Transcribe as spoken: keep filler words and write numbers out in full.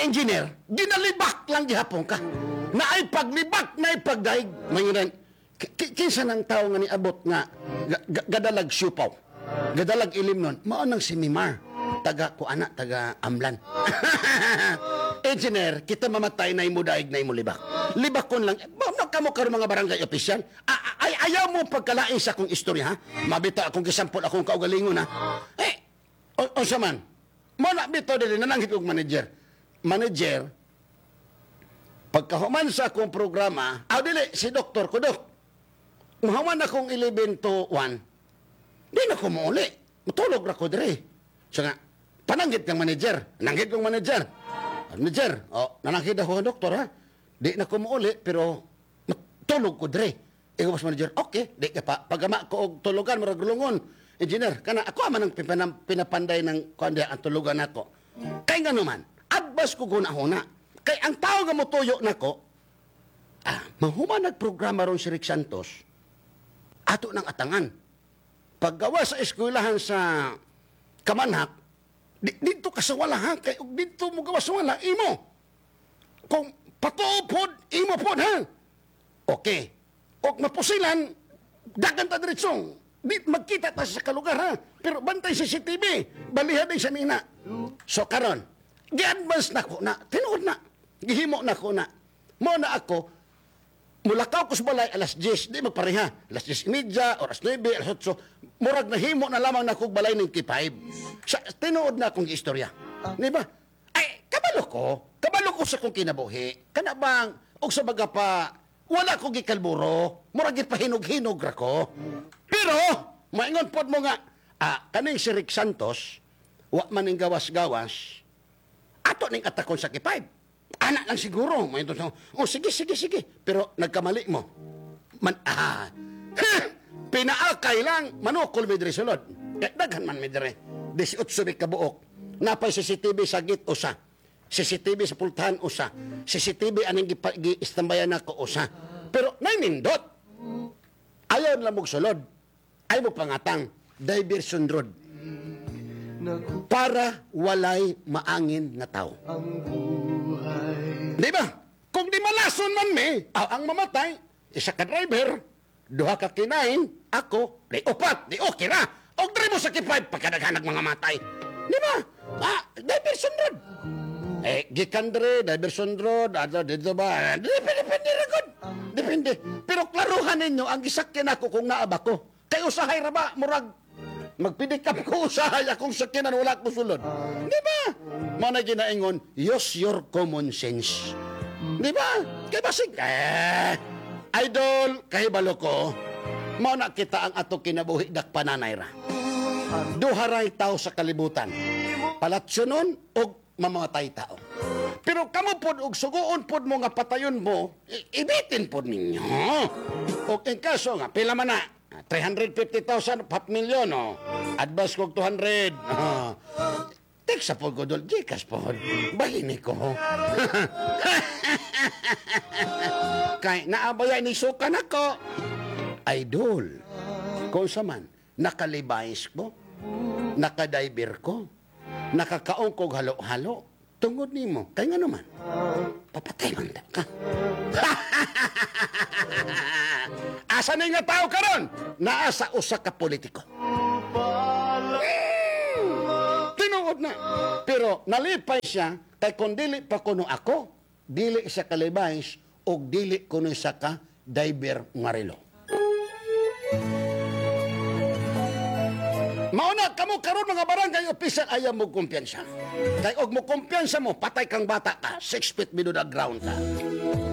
engineer, ginalibak lang gihapon ka. Naay paglibak, naay pagdaig. Mayroon, kinsa ng tao nga niabot nga, ga, ga, gadalag syupaw, gadalag ilim nun, maanang si Mimar, taga kuana, taga Amlan. Engineer, kita mamatay na imo daig na imo libak. Libak kon lang, bakit ka mo karon mga barangay opisyal? Ay, ayaw mo pagkalain sa akong istorya, ha? Mabita akong gisampol akong kaugalingon, ha? Eh, o, o sa man, mo na bito din, nananghit kong manager. Manager, pagkahuman sa akong programa, aw dili, si Doktor Kudok, mahaman akong eleven to one, di na ko mauli. Matulog na ko dire. So nga, pananggit kang manager. Nanggit kong manager. Manager, oh, nananggit ako, doktor, ha? Di na ko mauli, pero matulog ko dire. Ikaw mas manager, okay, di ka pa. Pagama ko og tulugan, maragulungon. Engineer, kana ako man ang pinap pinapanday ng kanya ang tulugan nako. Kay nga naman, adbas ko guna-huna. Kay ang tao nga motuyo nako, ah, mahuman nagprograma ron si Rick Santos, ato ng atangan. Paggawa sa eskwelahan sa Kamanhak, di, dito ka sa wala, ha? Kay dito mo gawa sa wala, imo. Kung patuupod, imo pod, ha? Okay. O mapusilan, dagan ta diretsong. Di magkita ta sa kalugar, ha? Pero bantay sa C C T V, balihan ay sa nina. So karon, gi-advance na ko na, tinuod na, gihimo na ko na. Mo na ako, mulakaw ko sa balay alas diyes, di magpareha. Alas diyes imidya, oras nuebe, alas otso, murag na himo na lamang na kong balay ng K five. Sa, tinuod na akong istorya. Di ba? Ay, kabalo ko, kabalo ko sa kong kinabuhi. Kana bang, og sa baga pa, wala ko gikalburo, murag pahinog-hinog ra ko. Pero, maingon pod mo nga, ah, kaning si Rick Santos, wa man ning gawas-gawas, ato ning atakon sa K five. Anak lang siguro. May ito, oh, sige, sige, sige. Pero nagkamali mo. Man, ah, pinaakay lang, manukol may dire sulod. Eh, daghan man may dire. eighteen may kabuok. Napay C C T V sa git usa. C C T V sa pultahan usa. C C T V aning gi-istambayan nako usa. Pero nainindot. Ayaw lang mong sulod. Ay mo pangatang, diversion road. Para walay maangin na tao. Di ba? Kung di malason man me, aw ang mamatay, isa ka driver, duha ka kinain, ako, di upat, di okay na. Og dre mo sa K five, pagkadaghanag mga matay. Di ba? Ah, diversion road. Eh, gikan dre, diversion road, ano, dito ba? Depende, depende, ragod. Depende. Pero klaruhan ninyo, ang gisakyan ako kung naaba ko. Kay usahay ra ba, murag, magpidikap ko usahay akong sakyanan, wala ko sulod. Di ba? Mo na ginaingon, use your common sense. Di ba? Kay basig, eh, idol, kahibalo ko, mo na kita ang ato kinabuhi dak pananay ra. Duharay tao sa kalibutan. Palatsyonon o mamatay tao. Pero kamo pod og suguon pod mo nga patayon mo, ibitin pod ninyo. O in kaso nga, pila man na, three hundred fifty thousand, half million, oh. Advance ko two hundred. Oh. Tek sa po, Godol, Gcash po. Bahini ko. Kay naabaya ni sukan ako. Idol. Kung sa man, nakalibayis ko, nakadiver ko, nakakaong kog halo-halo, tungod ni mo. Kaya nga naman, papatay man ka. Asa na nga tao karon? Naasa usa ka politiko. Tinuod na. Pero nalipay siya, kay kung dili pa kuno ako, dili siya kalibayis, o dili kuno siya ka diver marilo. Mauna, kamo karon mga barangay official, ayaw mo kumpiyansa. Kay og mo kumpiyansa mo, patay kang bata ka, six feet below the ground ka.